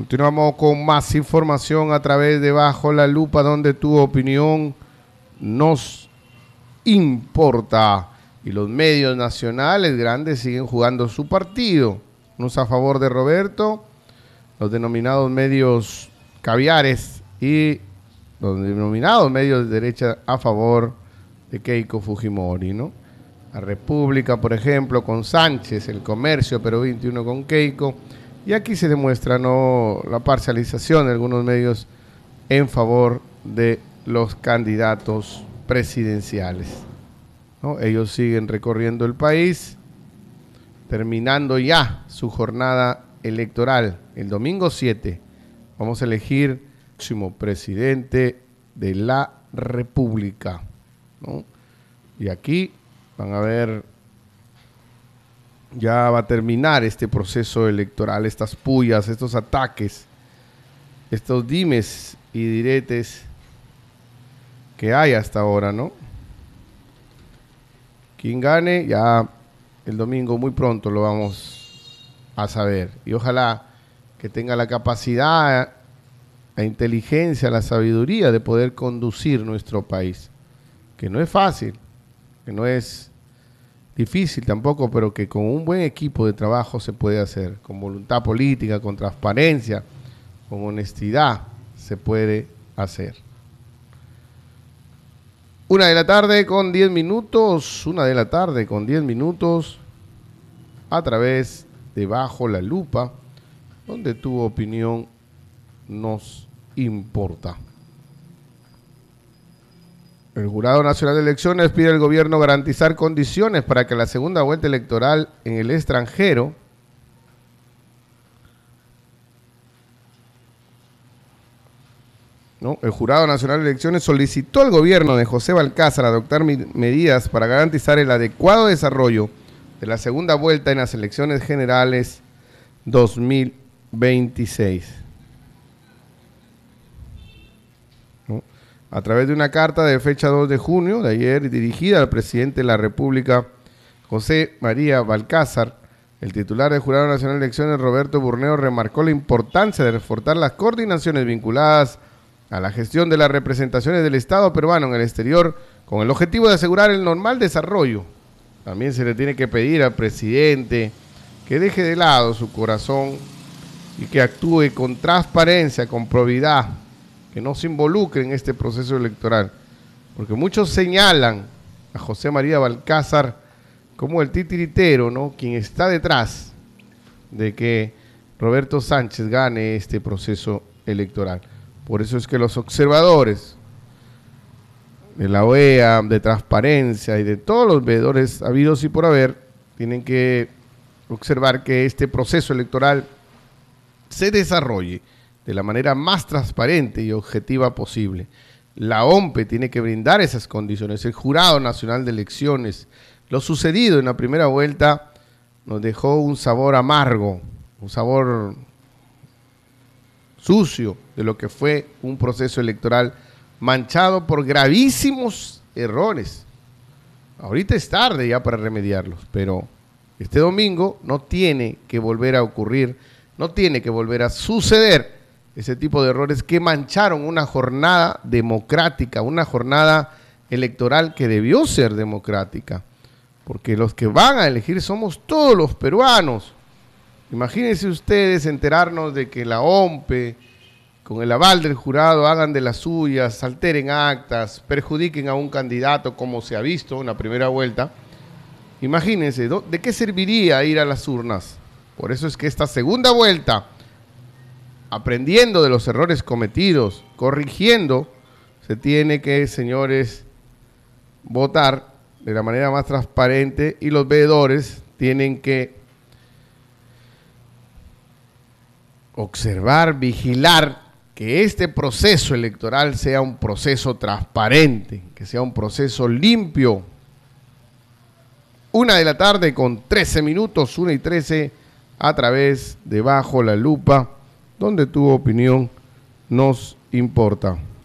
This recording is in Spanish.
Continuamos con más información a través de Bajo la Lupa, donde tu opinión nos importa. Y los medios nacionales grandes siguen jugando su partido. Unos a favor de Roberto, los denominados medios caviares, y los denominados medios de derecha a favor de Keiko Fujimori, ¿no? La República, por ejemplo, con Sánchez, El Comercio, Perú 21 con Keiko. Y aquí se demuestra, ¿no?, la parcialización de algunos medios en favor de los candidatos presidenciales, ¿no? Ellos siguen recorriendo el país, terminando ya su jornada electoral. El domingo 7 vamos a elegir el próximo presidente de la República, ¿no? Y aquí van a ver, ya va a terminar este proceso electoral, estas pullas, estos ataques, estos dimes y diretes que hay hasta ahora, ¿no? Quien gane, ya el domingo muy pronto lo vamos a saber. Y ojalá que tenga la capacidad, la inteligencia, la sabiduría de poder conducir nuestro país. Que no es fácil, que no es difícil tampoco, pero que con un buen equipo de trabajo se puede hacer. Con voluntad política, con transparencia, con honestidad, se puede hacer. 1 de la tarde con 10 minutos, 1 de la tarde con 10 minutos, a través de Bajo la Lupa, donde tu opinión nos importa. El Jurado Nacional de Elecciones pide al gobierno garantizar condiciones para que la segunda vuelta electoral en el extranjero El Jurado Nacional de Elecciones solicitó al gobierno de José Balcázar adoptar medidas para garantizar el adecuado desarrollo de la segunda vuelta en las elecciones generales 2026. A través de una carta de fecha 2 de junio de ayer dirigida al presidente de la República, José María Balcázar, el titular del Jurado Nacional de Elecciones, Roberto Burneo, remarcó la importancia de reforzar las coordinaciones vinculadas a la gestión de las representaciones del Estado peruano en el exterior con el objetivo de asegurar el normal desarrollo. También se le tiene que pedir al presidente que deje de lado su corazón y que actúe con transparencia, con probidad, que no se involucre en este proceso electoral, porque muchos señalan a José María Balcázar como el titiritero, ¿no?, quien está detrás de que Roberto Sánchez gane este proceso electoral. Por eso es que los observadores de la OEA, de transparencia y de todos los veedores habidos y por haber tienen que observar que este proceso electoral se desarrolle de la manera más transparente y objetiva posible. La OMPE tiene que brindar esas condiciones. El Jurado Nacional de Elecciones, lo sucedido en la primera vuelta nos dejó un sabor amargo, un sabor sucio de lo que fue un proceso electoral manchado por gravísimos errores. Ahorita es tarde ya para remediarlos, pero este domingo no tiene que volver a ocurrir, no tiene que volver a suceder ese tipo de errores que mancharon una jornada democrática, una jornada electoral que debió ser democrática, porque los que van a elegir somos todos los peruanos. Imagínense ustedes enterarnos de que la OMPE, con el aval del jurado, hagan de las suyas, alteren actas, perjudiquen a un candidato como se ha visto en la primera vuelta. Imagínense, ¿de qué serviría ir a las urnas? Por eso es que esta segunda vuelta, aprendiendo de los errores cometidos, corrigiendo, se tiene que, señores, votar de la manera más transparente y los veedores tienen que observar, vigilar que este proceso electoral sea un proceso transparente, que sea un proceso limpio. 1 de la tarde con 13 minutos, 1:13, a través de Bajo la Lupa, donde tu opinión nos importa.